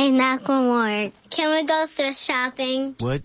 Hey, Macklemore, can we go thrift shopping? What?